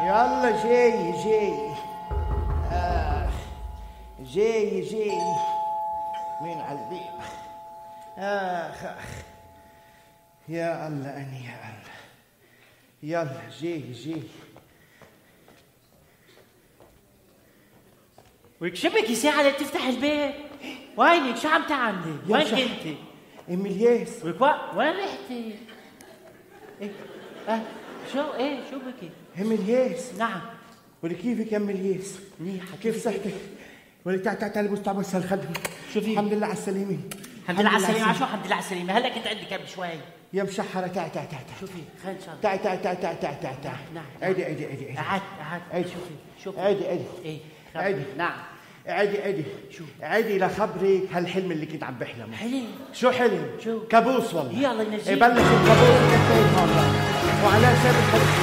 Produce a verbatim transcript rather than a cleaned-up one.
يلا جاي جاي آه. جاي جاي مين على البيب؟ آخ آخ يا الله أني يا الله. يلا جاي جاي. ولك شبك يا ساعة تفتح البيت؟ وينك شو عم تعملي؟ وين كنتي؟ ام الياس. ولك وين رحتي؟ ايه اه شو ايه شو بكي؟ ام الياس. نعم. ولك كيفك يا ام الياس؟ منيحة. كيف صحتك؟ ولك تعال تعال تعال بص تعال بس هالخدمة. شوفي الحمد لله على السلامة. الحمد لله على السلامة. شو الحمد لله على السلامة؟ هلا كنت عندك قبل شوي. يا مشحرة تعال تعال تعال. شوفي خلينا نشرب. تعال تعال تعال تعال تعال تعال تعال. نعم. عادي عادي عادي عادي. قعدت قعدت. شوفي شوفي. عادي عادي. ايه عادي. نعم. عادي عادي. شو؟ عادي لخبرك هالحلم اللي كنت عم بحلمه. حلم؟ شو حلم؟ شو؟ كابوس والله. يلا ينجيك. بلش الكابوس وانتهت مرة. وعلى سبب